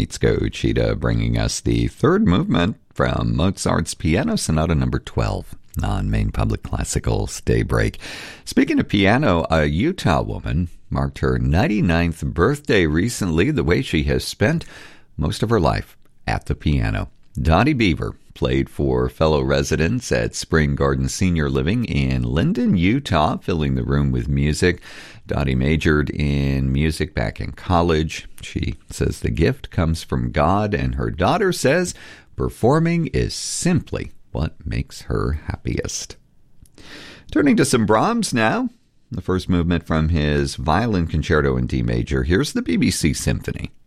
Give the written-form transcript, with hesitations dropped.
Mitsuko Uchida, bringing us the third movement from Mozart's Piano Sonata No. 12 on Maine Public Classical's Daybreak. Speaking of piano, a Utah woman marked her 99th birthday recently, the way she has spent most of her life at the piano. Dottie Beaver played for fellow residents at Spring Garden Senior Living in Linden, Utah, filling the room with music. Dottie majored in music back in college. She says the gift comes from God, and her daughter says performing is simply what makes her happiest. Turning to some Brahms now, the first movement from his Violin Concerto in D major. Here's the BBC Symphony.